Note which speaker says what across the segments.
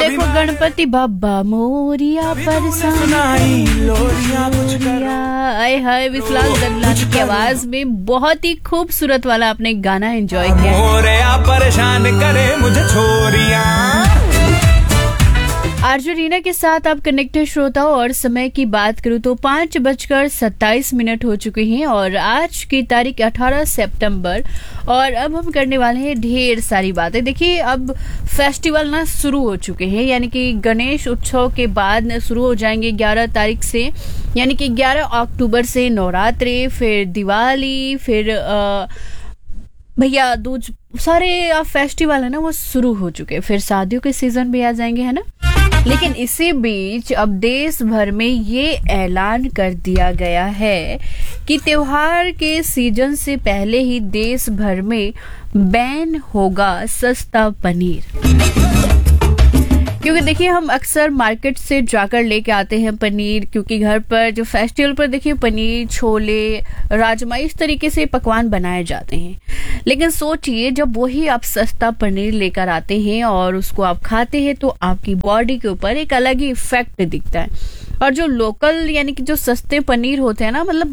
Speaker 1: देखो गणपति बाबा मोरिया आए हाय विशाल ददलानी की आवाज में बहुत ही खूबसूरत वाला आपने गाना एंजॉय किया।
Speaker 2: मोरिया परेशान करे मुझे छोरिया।
Speaker 1: आरजे रीना के साथ आप कनेक्टेड श्रोताओं, और समय की बात करूं तो 5:27 हो चुके हैं और आज की तारीख 18 सितंबर। और अब हम करने वाले हैं ढेर सारी बातें। देखिए अब फेस्टिवल ना शुरू हो चुके हैं, यानी कि गणेश उत्सव के बाद शुरू हो जाएंगे 11 तारीख से, यानी कि 11 अक्टूबर से नवरात्रि, फिर दिवाली, फिर भैया दूज, सारे फेस्टिवल है ना वो शुरू हो चुके हैं। फिर शादियों के सीजन भी आ जाएंगे, है ना। लेकिन इसी बीच अब देश भर में ये ऐलान कर दिया गया है कि त्योहार के सीजन से पहले ही देश भर में बैन होगा सस्ता पनीर। क्योंकि देखिए हम अक्सर मार्केट से जाकर लेके आते हैं पनीर, क्योंकि घर पर जो फेस्टिवल पर देखिए पनीर, छोले, राजमा इस तरीके से पकवान बनाए जाते हैं। लेकिन सोचिए जब वही आप सस्ता पनीर लेकर आते हैं और उसको आप खाते हैं तो आपकी बॉडी के ऊपर एक अलग ही इफेक्ट दिखता है। और जो लोकल यानी कि जो सस्ते पनीर होते हैं ना, मतलब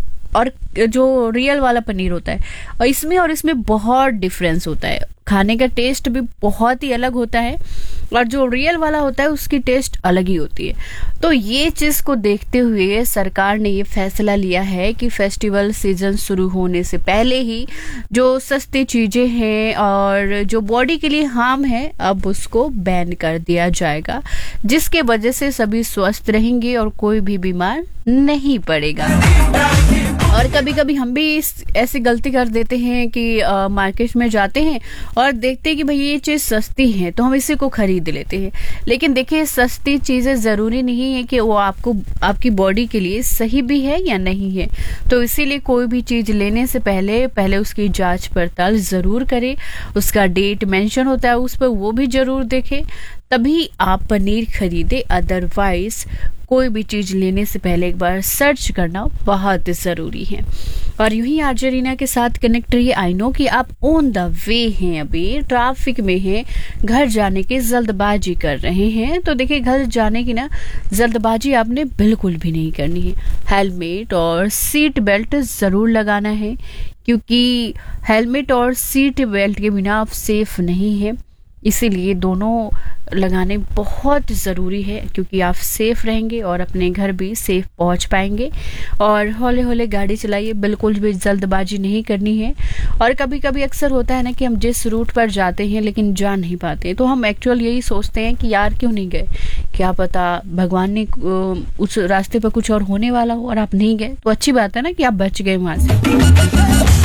Speaker 1: जो रियल वाला पनीर होता है, और इसमें बहुत डिफरेंस होता है। खाने का टेस्ट भी बहुत ही अलग होता है और जो रियल वाला होता है उसकी टेस्ट अलग ही होती है। तो ये चीज को देखते हुए सरकार ने ये फैसला लिया है कि फेस्टिवल सीजन शुरू होने से पहले ही जो सस्ती चीजें हैं और जो बॉडी के लिए हार्म है अब उसको बैन कर दिया जाएगा, जिसके वजह से सभी स्वस्थ रहेंगे और कोई भी बीमार नहीं पड़ेगा। और कभी कभी हम भी ऐसी गलती कर देते हैं कि मार्केट में जाते हैं और देखते हैं कि भाई ये चीज सस्ती है तो हम इसी को खरीद लेते हैं। लेकिन देखिए सस्ती चीजें जरूरी नहीं है कि वो आपकी बॉडी के लिए सही भी है या नहीं है। तो इसीलिए कोई भी चीज लेने से पहले उसकी जांच पड़ताल जरूर करें। उसका डेट मेंशन होता है उस पर, वो भी जरूर देखें, तभी आप पनीर खरीदे। अदरवाइज कोई भी चीज लेने से पहले एक बार सर्च करना बहुत जरूरी है। और यूं ही आरजे रीना के साथ कनेक्ट रहिए। आई नो कि आप ऑन द वे हैं, अभी ट्रैफिक में हैं, घर जाने की जल्दबाजी कर रहे हैं। तो देखिए घर जाने की ना जल्दबाजी आपने बिल्कुल भी नहीं करनी है। हेलमेट और सीट बेल्ट जरूर लगाना है, क्योंकि हेलमेट और सीट बेल्ट के बिना आप सेफ नहीं है। इसीलिए दोनों लगाने बहुत ज़रूरी है, क्योंकि आप सेफ रहेंगे और अपने घर भी सेफ पहुंच पाएंगे। और हौले हौले गाड़ी चलाइए, बिल्कुल भी जल्दबाजी नहीं करनी है। और कभी कभी अक्सर होता है ना कि हम जिस रूट पर जाते हैं लेकिन जा नहीं पाते, तो हम एक्चुअल यही सोचते हैं कि यार क्यों नहीं गए, क्या पता भगवान ने उस रास्ते पर कुछ और होने वाला हो और आप नहीं गए। तो अच्छी बात है ना कि आप बच गए वहां से,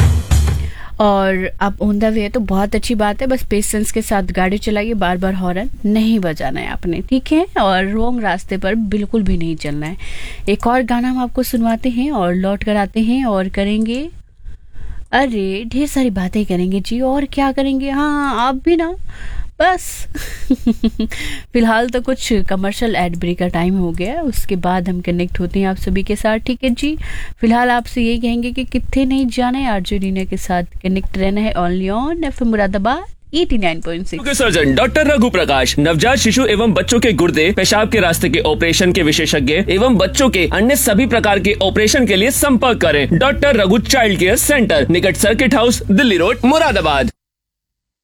Speaker 1: और आप ऑन द वे है तो बहुत अच्छी बात है। बस पेशेंस के साथ गाड़ी चलाइए, बार बार हॉर्न नहीं बजाना है आपने, ठीक है। और रॉन्ग रास्ते पर बिल्कुल भी नहीं चलना है। एक और गाना हम आपको सुनवाते हैं और लौट कर आते हैं और करेंगे, अरे ढेर सारी बातें करेंगे जी। और क्या करेंगे, हाँ आप भी ना, बस फिलहाल तो कुछ कमर्शियल एड ब्रेक का टाइम हो गया, उसके बाद हम कनेक्ट होते हैं आप सभी के साथ, ठीक है जी। फिलहाल आपसे यही कहेंगे कि कितने नहीं जाना है, आरजे रीना के साथ कनेक्ट रहना है only on FM Moradabad 89.6।
Speaker 3: Surgeon doctor Raghu प्रकाश, नवजात शिशु एवं बच्चों के गुर्दे, पेशाब के रास्ते के ऑपरेशन के विशेषज्ञ एवं बच्चों के अन्य सभी प्रकार के ऑपरेशन के लिए संपर्क करें। Doctor Raghu child care centre, निकट circuit house, Delhi road, Moradabad.